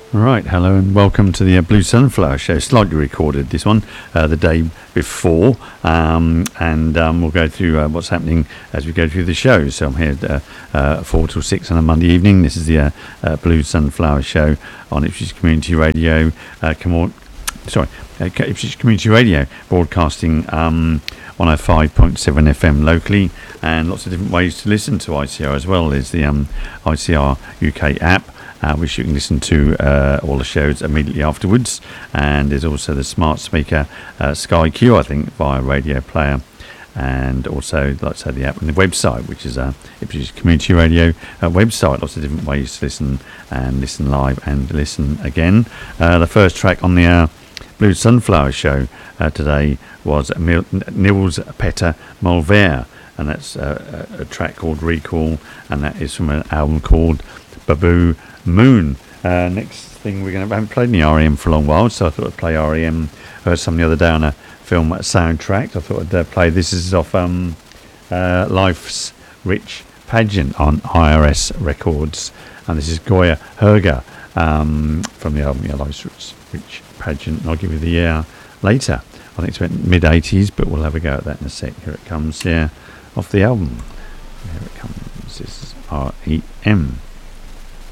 Right, hello and welcome to the Blue Sunflower Show. Slightly recorded this one the day before, and we'll go through what's happening as we go through the show. So I'm here 4 till 6 on a Monday evening. This is the Blue Sunflower Show on Ipswich Community Radio. Ipswich Community Radio, broadcasting 105.7 FM locally, and lots of different ways to listen to ICR as well. There's the ICR UK app, which you can listen to all the shows immediately afterwards, and there's also the smart speaker Sky Q, I think, via radio player, and also, like I say, the app and the website, which is Ipswich Community Radio website. Lots of different ways to listen, and listen live and listen again. The first track on the Blue Sunflower Show today was Nils Petter Molvær, and that's a track called Recall, and that is from an album called Babu Moon. Next thing I haven't played any REM for a long while, so I thought I'd play REM. I heard some the other day on a film soundtrack. I thought I'd play this. Is off Life's Rich Pageant on IRS Records, and this is Goya Herger from the album Life's Rich Pageant. And I'll give you the year later. I think it's mid-80s, but we'll have a go at that in a sec. Here it comes, off the album. Here it comes. This is REM.